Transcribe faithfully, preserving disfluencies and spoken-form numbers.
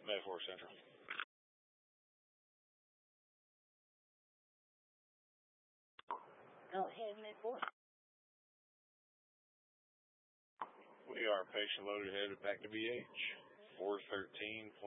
Metaphor Central. Go ahead, Metaphor. We are patient loaded headed back to B H. four thirteen